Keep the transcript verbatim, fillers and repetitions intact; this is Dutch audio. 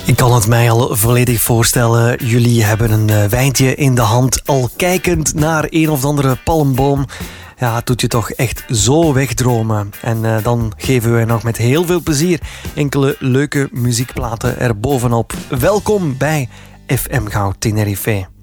Ik kan het mij al volledig voorstellen. Jullie hebben een wijntje in de hand, al kijkend naar een of andere palmboom. Ja, het doet je toch echt zo wegdromen. En uh, dan geven we nog met heel veel plezier enkele leuke muziekplaten erbovenop. Welkom bij F M Goud Tenerife.